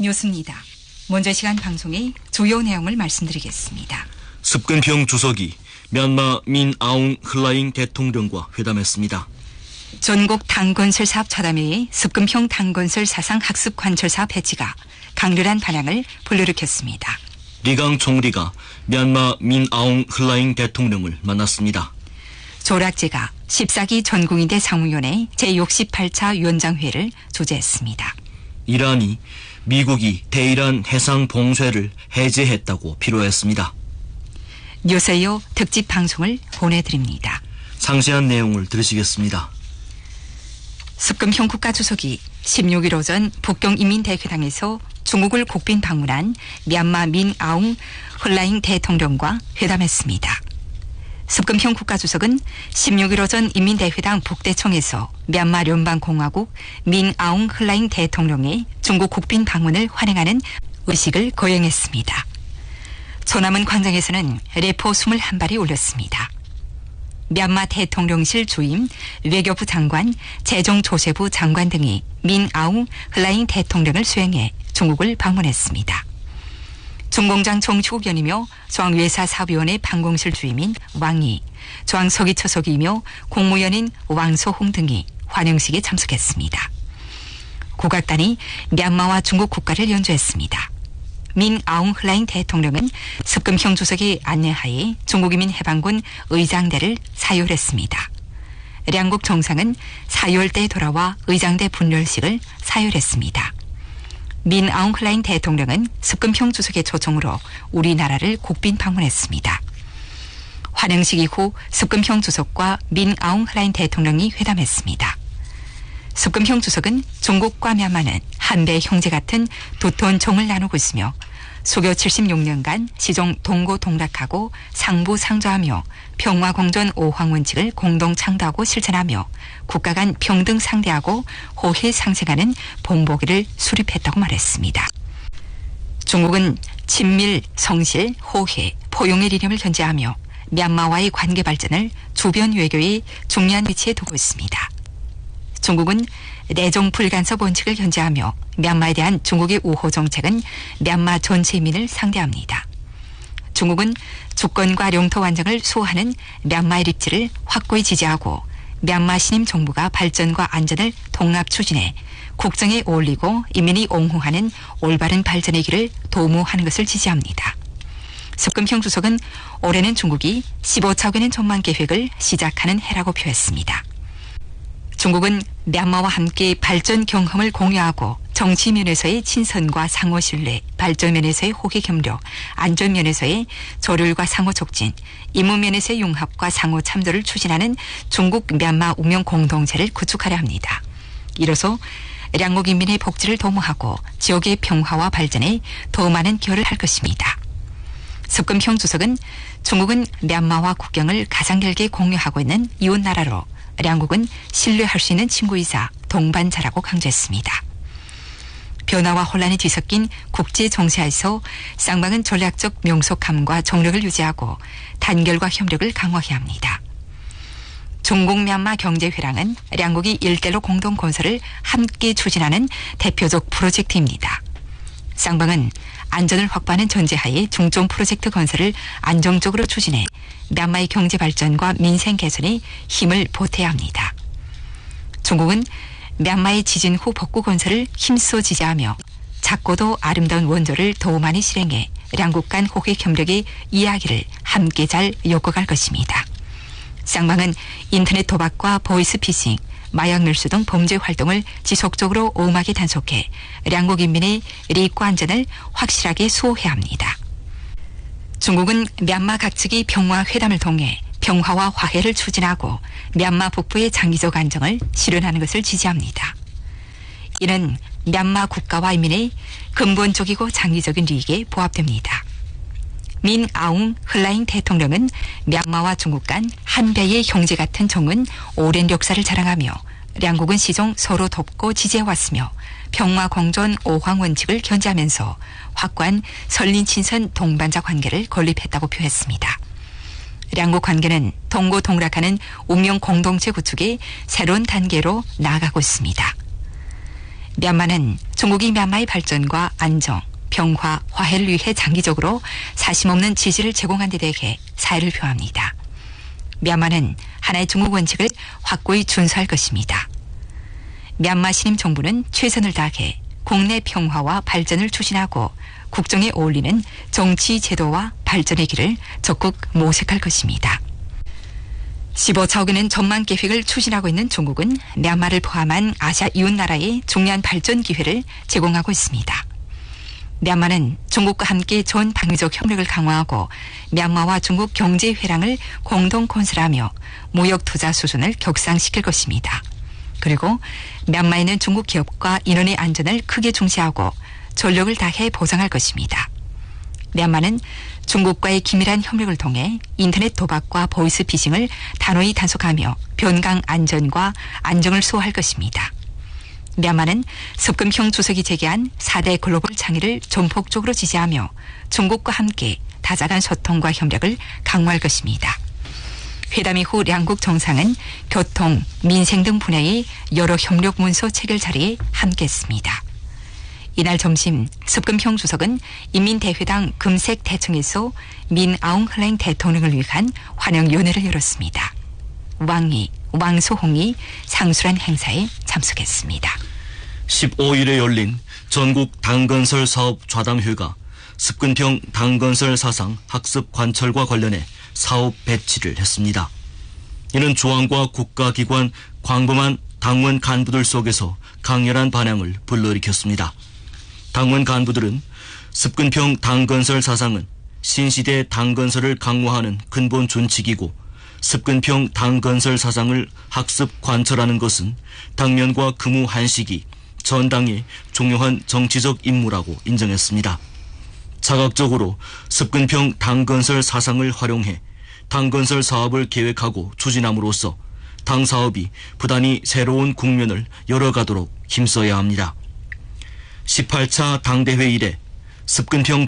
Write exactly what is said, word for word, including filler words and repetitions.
뉴스입니다. 먼저 시간 방송의 주요 내용을 말씀드리겠습니다. 습근평 주석이 미얀마 민 아웅 흘라잉 대통령과 회담했습니다. 전국 당건설 사업 차담회의 습근평 당건설 사상 학습 관철 사업 배치가 강렬한 반향을 불러일으켰습니다. 리강 총리가 미얀마 민 아웅 흘라잉 대통령을 만났습니다. 조락제가 십사 기 전국인대 상무위원회 제육십팔 차 위원장회를 주재했습니다. 이란이 미국이 대이란 해상 봉쇄를 해제했다고 피로했습니다. 뉴스에이오 특집 방송을 보내드립니다. 상세한 내용을 들으시겠습니다. 습근평 국가주석이 십육 일 오전 북경인민대회당에서 중국을 국빈 방문한 미얀마 민 아웅 흘라잉 대통령과 회담했습니다. 습근평 국가주석은 십육 일 오전 인민대회당 북대청에서 미얀마聯邦공화국 민 아웅 흘라잉 대통령의 중국 국빈 방문을 환영하는 의식을 거행했습니다. 소남원 광장에서는 레포 이십일 발이 울렸습니다. 미얀마 대통령실 주임, 외교부 장관, 재정조세부 장관 등이 민 아웅 흘라잉 대통령을 수행해 중국을 방문했습니다. 중공장 정치국위원이며 중앙외사사업위원회 방공실 주임인 왕이, 중앙서기처석이며 국무위원인 왕소홍 등이 환영식에 참석했습니다. 국악단이 미얀마와 중국 국가를 연주했습니다. 민 아웅 흘라잉 대통령은 습근평 주석의 안내하에 중국인민 해방군 의장대를 사열했습니다. 양국 정상은 사열대에 돌아와 의장대 분열식을 사열했습니다. 민 아웅 흘라잉 대통령은 습근평 주석의 초청으로 우리나라를 국빈 방문했습니다. 환영식 이후 습근평 주석과 민 아웅 흘라잉 대통령이 회담했습니다. 습근평 주석은 중국과 미얀마는 한배 형제 같은 두터운 정을 나누고 있으며 수교 칠십육 년간 시종 동고동락하고 상부상조하며 평화공존 오황원칙을 공동 창조하고 실천하며 국가 간 평등 상대하고 호혜 상생하는 본보기를 수립했다고 말했습니다. 중국은 친밀, 성실, 호혜, 포용의理念을 견지하며 미얀마와의 관계 발전을 주변 외교의 중요한 위치에 두고 있습니다. 중국은 내정 불간섭 원칙을 견지하며 미얀마에 대한 중국의 우호 정책은 미얀마 전체 인민을 상대합니다. 중국은 주권과 영토 완전을 수호하는 미얀마의 입지를 확고히 지지하고 미얀마 신임 정부가 발전과 안전을 통합 추진해 국정에 어울리고 인민이 옹호하는 올바른 발전의 길을 도모하는 것을 지지합니다. 습근평 주석은 올해는 중국이 십오 차원의 전망 계획을 시작하는 해라고 표했습니다. 중국은 미얀마와 함께 발전 경험을 공유하고 정치 면에서의 친선과 상호 신뢰, 발전 면에서의 호혜 협력, 안전 면에서의 조율과 상호 촉진, 임무 면에서의 융합과 상호 참조를 추진하는 중국 미얀마 운명 공동체를 구축하려 합니다. 이로써 양국 인민의 복지를 도모하고 지역의 평화와 발전에 더 많은 기여를 할 것입니다. 습근평 주석은 중국은 미얀마와 국경을 가장 길게 공유하고 있는 이웃 나라로 양국은 신뢰할 수 있는 친구이자 동반자라고 강조했습니다. 변화와 혼란이 뒤섞인 국제 정세에서 쌍방은 전략적 명석함과 정력을 유지하고 단결과 협력을 강화해야 합니다. 중국 미얀마 경제회랑은 양국이 일대로 공동 건설을 함께 추진하는 대표적 프로젝트입니다. 쌍방은 안전을 확보하는 전제하에 중점 프로젝트 건설을 안정적으로 추진해 미얀마의 경제 발전과 민생 개선에 힘을 보태야 합니다. 중국은 미얀마의 지진 후 복구 건설을 힘써 지지하며 작고도 아름다운 원조를 더 많이 실행해 양국 간 호혜 협력의 이야기를 함께 잘 엮어갈 것입니다. 쌍방은 인터넷 도박과 보이스피싱, 마약 밀수 등 범죄 활동을 지속적으로 엄하게 단속해 양국 인민의 이익과 안전을 확실하게 수호해야 합니다. 중국은 미얀마 각 측이 평화 회담을 통해 평화와 화해를 추진하고 미얀마 북부의 장기적 안정을 실현하는 것을 지지합니다. 이는 미얀마 국가와 인민의 근본적이고 장기적인利益에 부합됩니다. 민 아웅 흘라잉 대통령은 미얀마와 중국 간 한 배의 형제 같은 정은 오랜 역사를 자랑하며 양국은 시종 서로 돕고 지지해왔으며 평화 공존 오황 원칙을 견지하면서 확고한 설린 친선 동반자 관계를 건립했다고 표했습니다. 양국 관계는 동고동락하는 운명 공동체 구축의 새로운 단계로 나아가고 있습니다. 미얀마는 중국이 미얀마의 발전과 안정, 평화, 화해를 위해 장기적으로 사심없는 지지를 제공한 데 대해 사의를 표합니다. 미얀마는 하나의 중국 원칙을 확고히 준수할 것입니다. 미얀마 신임 정부는 최선을 다해 국내 평화와 발전을 추진하고 국정에 어울리는 정치 제도와 발전의 길을 적극 모색할 것입니다. 십오차억 원의 전망 계획을 추진하고 있는 중국은 미얀마를 포함한 아시아 이웃 나라에 중요한 발전 기회를 제공하고 있습니다. 미얀마는 중국과 함께 전 방위적 협력을 강화하고 미얀마와 중국 경제 회랑을 공동 건설하며 무역 투자 수준을 격상시킬 것입니다. 그리고 미얀마에는 중국 기업과 인원의 안전을 크게 중시하고 전력을 다해 보장할 것입니다. 미얀마는 중국과의 긴밀한 협력을 통해 인터넷 도박과 보이스피싱을 단호히 단속하며 변강 안전과 안정을 수호할 것입니다. 미얀마는 습금형 주석이 제기한 사대 글로벌 창의를 전폭적으로 지지하며 중국과 함께 다자간 소통과 협력을 강화할 것입니다. 회담 이후 양국 정상은 교통, 민생 등 분야의 여러 협력 문서 체결 자리에 함께했습니다. 이날 점심 습금형 주석은 인민대회당 금색 대청에서 민 아웅 hlaing 대통령을 위한 환영연회를 열었습니다. 왕이, 왕소홍이 상술한 행사에 참석했습니다. 십오일에 열린 전국 당건설 사업 좌담회가 습근평 당건설 사상 학습 관철과 관련해 사업 배치를 했습니다. 이는 조항과 국가기관 광범한 당원 간부들 속에서 강렬한 반향을 불러일으켰습니다. 당원 간부들은 습근평 당건설 사상은 신시대 당건설을 강화하는 근본 준칙이고 습근평 당건설 사상을 학습 관철하는 것은 당면과 금우 한식이 전당의 중요한 정치적 임무라고 인정했습니다. 자각적으로 습근평 당건설 사상을 활용해 당건설 사업을 계획하고 추진함으로써 당 사업이 부단히 새로운 국면을 열어가도록 힘써야 합니다. 십팔 차 당대회 이래 습근평